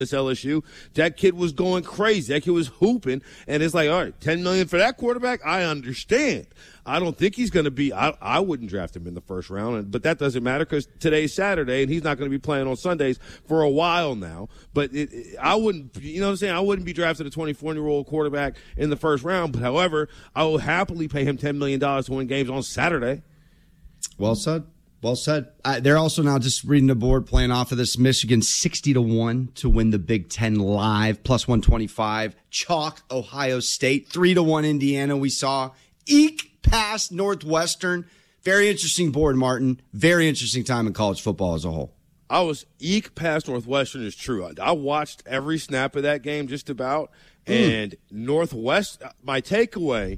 LSU, that kid was going crazy. That kid was hooping, and it's like, all right, $10 million for that quarterback. I understand. I don't think he's going to be. I wouldn't draft him in the first round, but that doesn't matter because today's Saturday, and he's not going to be playing on Sundays for a while now. But I wouldn't. You know what I'm saying? I wouldn't be drafting a 24-year-old quarterback in the first round. But however, I will happily pay him $10 million to win games on Saturday. Well said. Well said. They're also now just reading the board, playing off of this. Michigan 60-1 to win the Big Ten live, plus 125. Chalk Ohio State 3-1 Indiana. We saw eke past Northwestern. Very interesting board, Martin. Very interesting time in college football as a whole. I was eke past Northwestern is true. I watched every snap of that game just about, and Northwest. My takeaway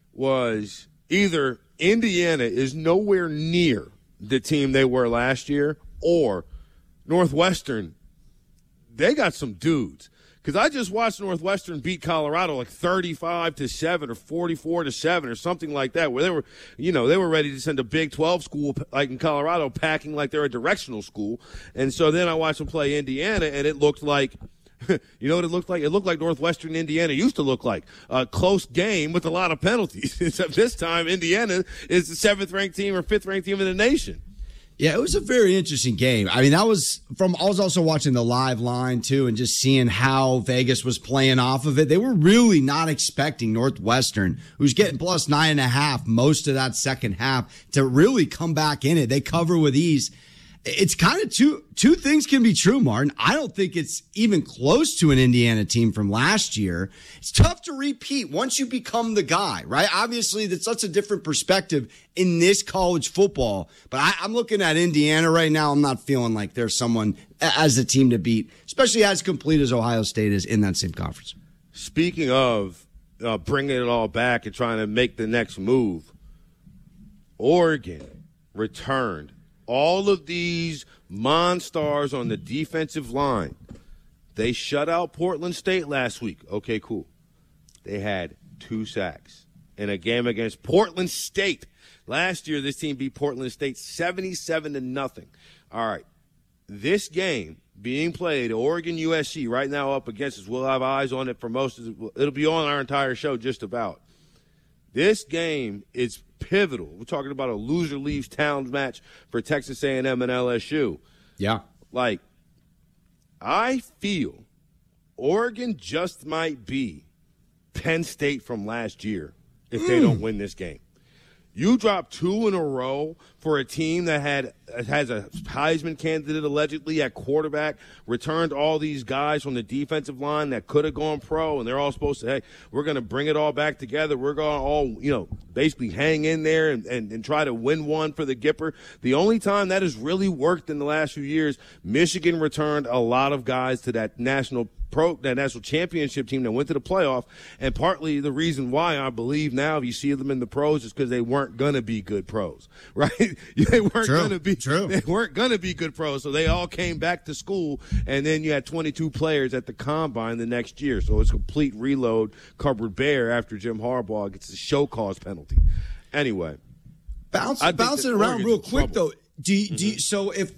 was either Indiana is nowhere near the team they were last year, or Northwestern, they got some dudes. Because I just watched Northwestern beat Colorado like 35-7 or 44-7 or something like that, where they were, they were ready to send a Big 12 school like in Colorado packing like they're a directional school. And so then I watched them play Indiana, and it looked like, you know what it looked like? It looked like Northwestern Indiana used to look like. A close game with a lot of penalties. Except this time, Indiana is the 7th-ranked team or 5th-ranked team in the nation. Yeah, it was a very interesting game. I mean, I was also watching the live line, too, and just seeing how Vegas was playing off of it. They were really not expecting Northwestern, who's getting plus 9.5 most of that second half, to really come back in it. They cover with ease. It's kind of two things can be true, Martin. I don't think it's even close to an Indiana team from last year. It's tough to repeat once you become the guy, right? Obviously, that's such a different perspective in this college football. But I'm looking at Indiana right now. I'm not feeling like there's someone as a team to beat, especially as complete as Ohio State is in that same conference. Speaking of bringing it all back and trying to make the next move, Oregon returned all of these monsters on the defensive line. They shut out Portland State last week. Okay, cool. They had 2 sacks in a game against Portland State. Last year, this team beat Portland State 77-0. All right. This game being played, Oregon USC, right now up against us. We'll have eyes on it for most of it. It'll be on our entire show just about. This game is pivotal. We're talking about a loser leaves town match for Texas A&M and LSU. Yeah. Like, I feel Oregon just might be Penn State from last year if they don't win this game. You drop 2 in a row for a team that has a Heisman candidate allegedly at quarterback, returned all these guys from the defensive line that could have gone pro, and they're all supposed to, hey, we're going to bring it all back together. We're going to all, basically hang in there and try to win one for the Gipper. The only time that has really worked in the last few years, Michigan returned a lot of guys to that national championship team that went to the playoff, and partly the reason why I believe now if you see them in the pros is because they weren't going to be good pros, right? They weren't going to be. True. They weren't going to be good pros, so they all came back to school, and then you had 22 players at the combine the next year, so it's a complete reload, cupboard bare after Jim Harbaugh gets the show cause penalty. Anyway, bouncing around real quick though. So if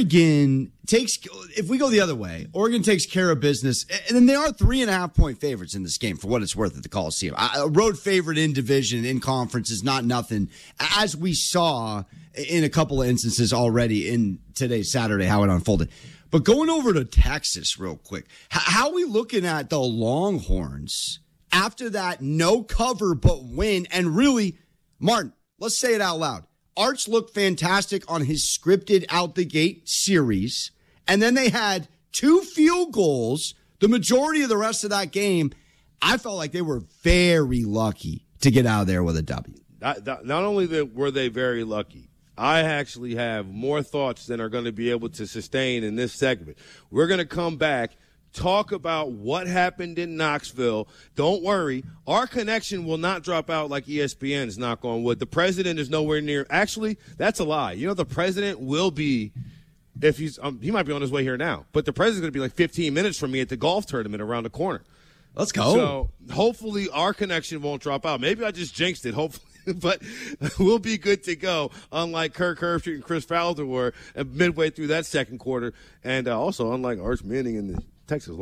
if we go the other way, Oregon takes care of business, and then they are 3.5-point favorites in this game for what it's worth at the Coliseum. A road favorite in division, in conference is not nothing, as we saw in a couple of instances already in today's Saturday, how it unfolded. But going over to Texas real quick, how are we looking at the Longhorns after that no cover but win? And really, Martin, let's say it out loud. Arch looked fantastic on his scripted out-the-gate series, and then they had 2 field goals the majority of the rest of that game. I felt like they were very lucky to get out of there with a W. Not only were they very lucky, I actually have more thoughts than are going to be able to sustain in this segment. We're going to come back, talk about what happened in Knoxville. Don't worry. Our connection will not drop out like ESPN's, knock on wood. The president is nowhere near. Actually, that's a lie. The president will be, if he's, he might be on his way here now, but the president's going to be like 15 minutes from me at the golf tournament around the corner. Let's go. So hopefully our connection won't drop out. Maybe I just jinxed it, hopefully. But we'll be good to go, unlike Kirk Herbstreit and Chris Fowler were midway through that second quarter. And also unlike Arch Manning and the Texas